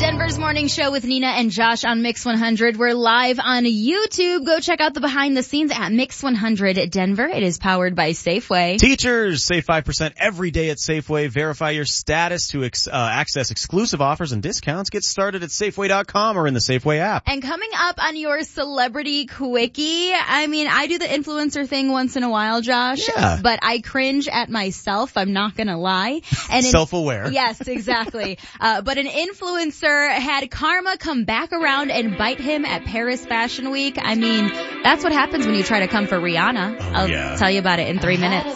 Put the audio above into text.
Denver's Morning Show with Nina and Josh on Mix 100. We're live on YouTube. Go check out the behind the scenes at Mix 100 Denver. It is powered by Safeway. Teachers, save 5% every day at Safeway. Verify your status to access exclusive offers and discounts. Get started at Safeway.com or in the Safeway app. And coming up on your Celebrity Quickie, I mean, I do the influencer thing once in a while, Josh. Yeah. But I cringe at myself. I'm not gonna lie. And Self-aware. Yes, exactly. But an influencer had karma come back around and bite him at Paris Fashion Week. I mean, that's what happens when you try to come for Rihanna. I'll tell you about it in 3 minutes.